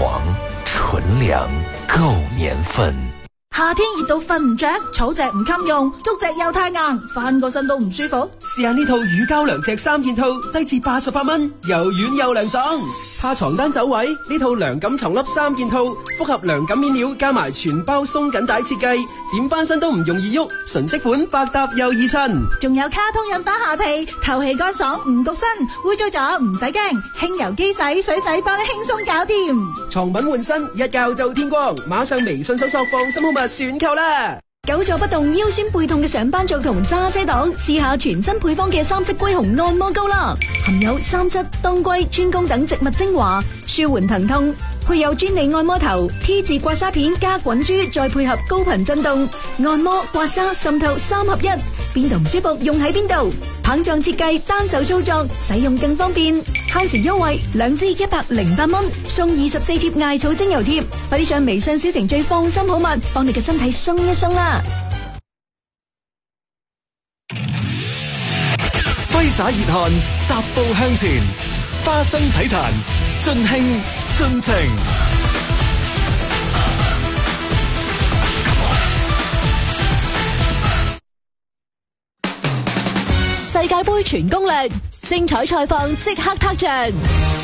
床，純良夠年份。 夏天熱到瞓唔着，草席唔襟用，竹席又太硬，翻個身都唔舒服。 試下呢套乳膠涼席3件套，低至88蚊，又軟又涼爽。怕床單走位，呢套涼感床笠3件套，複合涼感面料加埋全包鬆緊帶設計，點翻身都唔容易喐，純色款，百搭又易襯。 仲有卡通印花下被，透氣乾爽，唔焗身，污糟咗唔使驚，輕油機洗水洗幫你輕鬆搞掂。 床品換新，一覺到天光，馬上微信搜索放心好物選購啦。 久坐不動腰酸背痛嘅上班族同揸車黨，試下全新配方嘅三色龜紅按摩膏啦，含有三七、當歸、川芎等植物精華，舒緩疼痛。配有專利按摩頭、T 字刮痧片加滾珠，再配合高頻震動按摩、刮痧、滲透3合1，邊度唔舒服用喺邊度。棒狀設計，單手操作，使用更方便。限時優惠，2支108蚊，送24貼艾草精油貼。快啲上微信小程序放心好物，幫你嘅身體鬆一鬆啦！ 揮灑熱汗，踏步向前，花生體壇，盡興盡情。 世界盃全攻略，精彩賽況即刻撻着。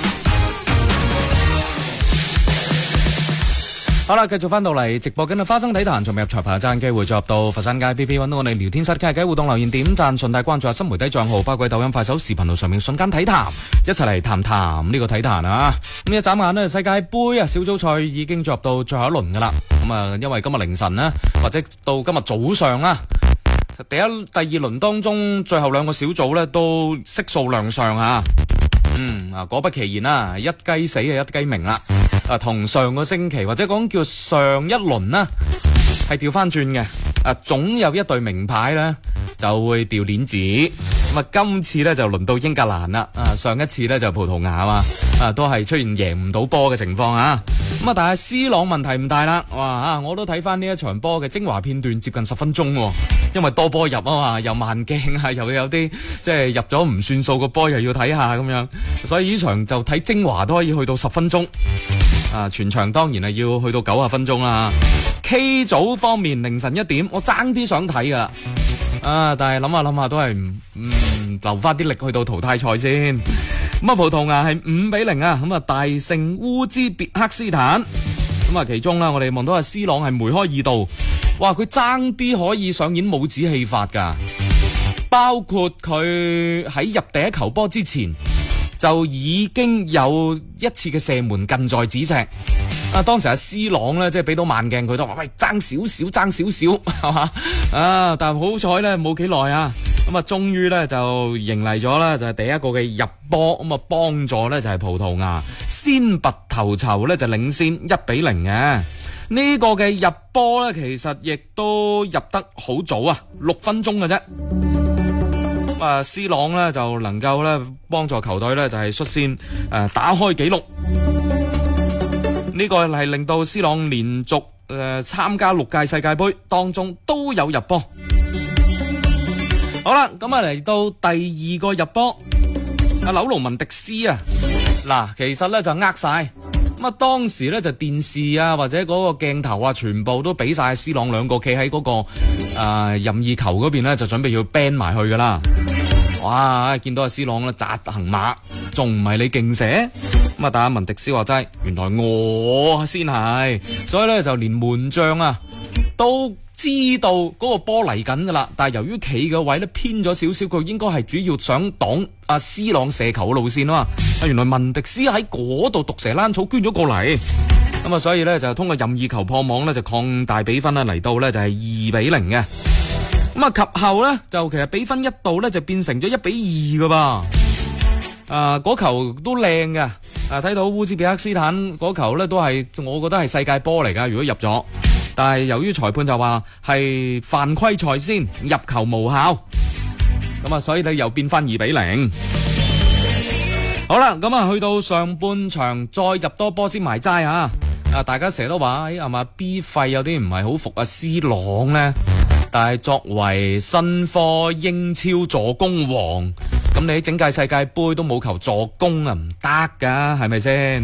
好啦，繼續翻到嚟直播緊嘅花生體壇，仲未入裁判爭機會，再入到佛山街 PP 揾到我哋聊天室，傾下偈互動留言點讚，順帶關注下新媒體賬號，包括抖音、快手、視頻號上面瞬間體壇，一齊嚟談談呢個體壇啊！咁一眨眼呢，世界盃啊小組賽已經進入到最後一輪噶啦。咁啊，因為今日凌晨呢，或者到今日早上啦，第二輪當中最後2個小組呢都悉數亮相啊！果不其然啦，一雞死啊一雞鳴啦！同上個星期或者講叫上一輪啦，係調翻轉嘅。總有一隊名牌咧就會掉鏈子。咁今次咧就輪到英格蘭啦。上一次咧就葡萄牙啊嘛，都係出現贏唔到波嘅情況啊。咁但係 C 朗問題唔大啦。哇我都睇翻呢一場波嘅精華片段，接近10分鐘。因為多波入啊嘛，又慢鏡啊，又有啲即係入咗唔算數個波，又要睇下咁樣，所以呢場就睇精華都可以去到10分鐘。全場當然係要去到90分鐘啦。K 組方面凌晨1點，我爭啲想睇噶，但係諗下都係留翻啲力去到淘汰賽先。咁葡萄牙係5-0啊，咁大勝烏茲別克斯坦。咁其中啦，我哋望到C 朗係梅開2度，哇！佢爭啲可以上演帽子戲法噶，包括佢喺入第一球波之前就已經有一次嘅射門近在咫尺。當時C 朗咧，即係俾到慢鏡佢都話喂，爭少少係嘛？但係好彩咧冇幾耐啊，咁終於咧就迎嚟咗啦，就係第一個嘅入波，咁幫助咧就係葡萄牙先拔頭籌咧就領先1-0嘅。呢個嘅入波咧其實亦都入得好早啊，6分鐘嘅啫。C 朗咧就能夠咧幫助球隊咧就係率先打開紀錄。呢個係令到 C 朗連續參加6屆世界盃當中都有入波。好啦，咁嚟到第2個入波，紐盧文迪斯啊，嗱，其實咧就呃晒。咁當時咧就電視啊或者嗰個鏡頭啊全部都俾晒 C 朗2個企喺嗰個任意球嗰邊咧，就準備要 ban 埋去噶啦。哇！見到C 朗咧扎行馬，仲唔係你勁射？咁但係文迪斯話齋，原來我先係，所以咧就連門將啊都知道嗰個波嚟緊噶啦。但係由於企嘅位咧偏咗少少，佢應該係主要想擋C 朗射球嘅路線啊嘛。原來文迪斯喺嗰度毒蛇躝草捐咗過嚟，咁所以咧就通過任意球破網咧就擴大比分啦，嚟到咧就係2-0嘅。咁及後咧就其實比分一度咧就變成咗1-2噶噃。嗰球都靚嘅，睇到烏茲別克斯坦嗰球咧都係我覺得係世界波嚟噶，如果入咗，但係由於裁判就話係犯規在先，入球無效，咁所以咧又變翻2-0。好啦，咁去到上半場再入多波先埋齋啊！大家成日都話係嘛 B 費有啲唔係好服C 朗咧。但係作為新科英超助攻王，咁你喺整屆世界盃都冇球助攻啊，唔得噶，係咪先？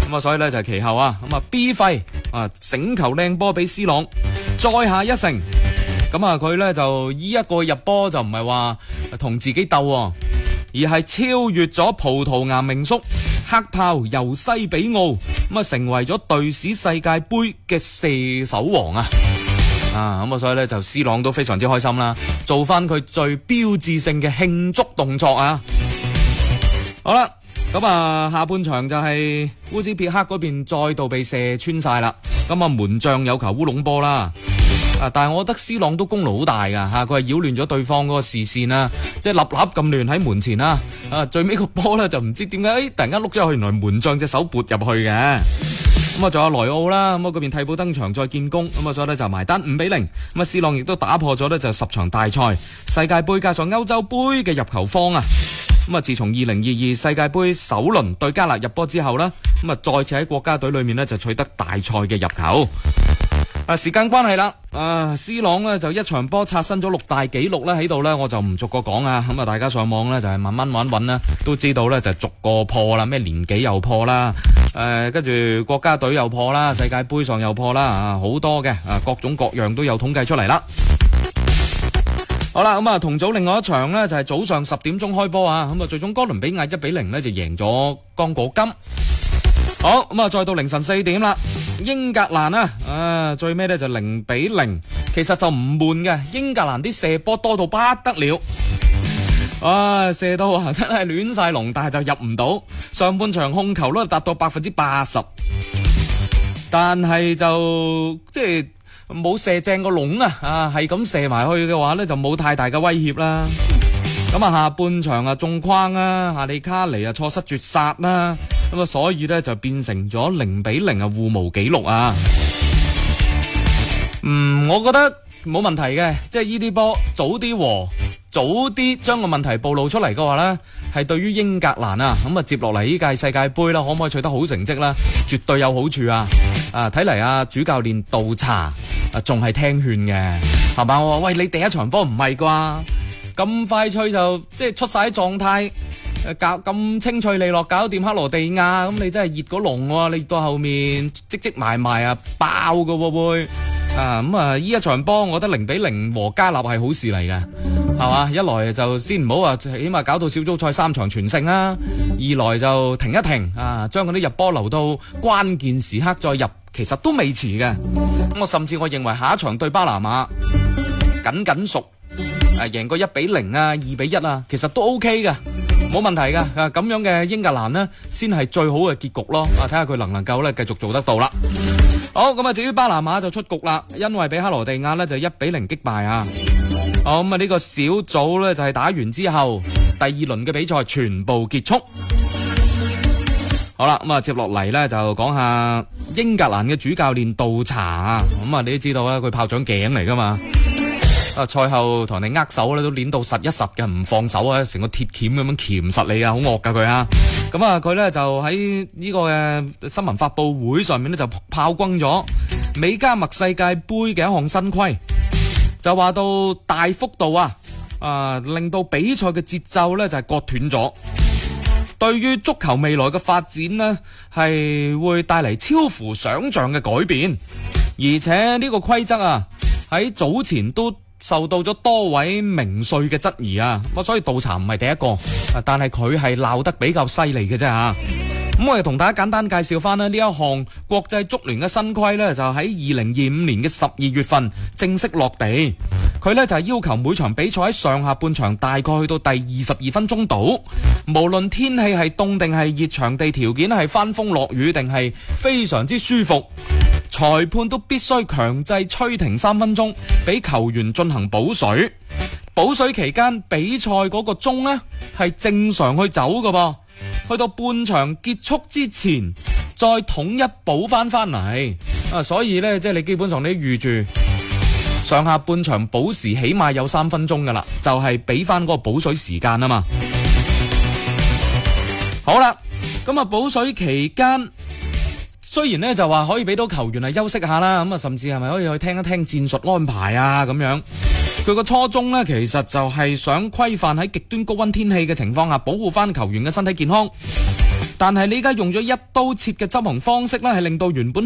咁啊，所以咧就係其後啊，咁啊 B 費啊整球靚波俾 C 朗，再下一城。咁啊，佢咧就依一個入波就唔係話同自己鬥，而係超越咗葡萄牙名宿黑豹由西比奧，咁啊成為咗隊史世界盃嘅射手王啊！咁啊，所以咧就 C 朗都非常之開心啦，做翻佢最標誌性嘅慶祝動作啊！好啦，咁啊下半場就係烏茲別克嗰邊再度被射穿晒啦，咁啊門將有球烏龍波啦。但係我覺得 C 朗都功勞好大噶吓，佢係擾亂咗對方嗰個視線啦，即係立立咁亂喺門前啦，最尾個波咧就唔知點解，突然間碌咗去，原來門將隻手撥入去嘅。咁啊，仲有萊奧啦，咁啊嗰邊替補登場再建功，咁啊所以咧就埋單5-0。咁啊 C 朗亦都打破咗咧就10場大賽世界盃加上歐洲盃嘅入球荒啊！咁啊，自從2022世界盃首輪對加納入波之後啦，咁啊再次喺國家隊裏面咧就取得大賽嘅入球。時間關係啦，C 朗呢就一場波刷新咗6大紀錄啦，喺度呢我就唔逐個講啊，咁啊大家上網呢就係慢慢揾啦，都知道呢就逐個破啦，咩年紀又破啦，跟住國家隊又破啦，世界盃上又破啦，好多嘅各種各樣都有統計出嚟啦。好啦，咁啊同組另外一場呢就係早上10點鐘開波啊，咁啊最終哥倫比亞1-0呢就贏咗剛果金。好，咁啊再到凌晨4點啦，英格蘭最尾呢就0-0，其實就唔悶嘅，英格蘭啲射波多到不得了，射到真係亂晒龍，但係就入唔到。上半場控球率達到80%，但係就即係冇射正個籠係咁射埋去嘅話呢，就冇太大嘅威脅啦。咁啊下半場中框夏利卡尼錯失絕殺啦，咁啊所以呢就變成咗0-0互無紀錄啊。我覺得冇問題嘅，即係呢啲波早啲和，早啲將個問題暴露出嚟嘅話呢，係對於英格蘭咁啊接落嚟呢屆世界盃啦，可唔可以取得好成績啦？絕對有好處啊！睇嚟主教練杜查仲係聽勸嘅，係嘛？我話喂，你第一場波唔係啩？咁快脆就即係出晒狀態，搞咁清脆利落搞掂克羅地亞，咁你真係熱過龍喎！你熱到後面積埋爆㗎喎會呢一場波，我覺得0-0和加納係好事嚟嘅，係嘛？一來就先唔好話，起碼搞到小組賽3場全勝啦；二來就停一停將嗰啲入波留到關鍵時刻再入，其實都未遲嘅。咁我甚至我認為下一場對巴拿馬緊熟。贏過1-0 2-1其實都 OK 嘅，冇問題嘅。咁樣嘅英格蘭呢，先係最好嘅結局咯。睇下佢能唔能夠咧繼續做得到啦。好，咁至於巴拿馬就出局啦，因為俾克羅地亞呢就1-0擊敗啊。好，咁呢個小組呢就係打完之後，第2輪嘅比賽全部結束。好啦，咁接落嚟呢就講下英格蘭嘅主教練杜查啊。咁你都知道啦，佢炮仗頸嚟噶嘛。賽後同你握手咧，都捏到實一實嘅，唔放手啊，成個鐵鉗咁樣鉗實你啊，好惡噶佢啊！咁佢咧就喺呢個嘅新聞發佈會上面咧就炮轟咗美加墨世界盃嘅一項新規，就話到大幅度令到比賽嘅節奏咧就係割斷咗，對於足球未來嘅發展呢係會帶嚟超乎想象嘅改變，而且呢個規則喺早前都受到咗多位名帥嘅質疑所以杜查唔係第一個，但係佢係鬧得比較犀利嘅啫咁我哋同大家簡單介紹翻呢一項國際足聯嘅新規呢，就喺2025年嘅12月份正式落地。佢呢就係要求每場比賽喺上下半場大概去到第22分鐘度，無論天氣係凍定係熱，場地條件係翻風落雨定係非常之舒服，裁判都必須強制吹停3分鐘，俾球員進行補水。補水期間，比賽嗰個鐘呢係正常去走㗎噃，去到半場結束之前再統一補翻嚟。所以呢，即係你基本上你預住上下半場補時起碼有3分鐘噶啦，就係俾翻嗰個補水時間啊嘛。好啦，咁補水期間。雖然呢就話可以俾到球員休息下啦，甚至係咪可以去聽一聽戰術安排咁樣？佢個初衷呢，其實就係想規範喺極端高溫天氣嘅情況下，保護翻球員嘅身體健康。 但係你而家用咗一刀切嘅執行方式咧，係令到原本